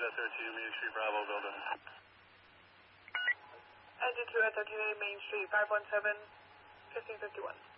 at 13 Main Street, Bravo, building. Engine 2 at 13 Main Street, 517, 1551.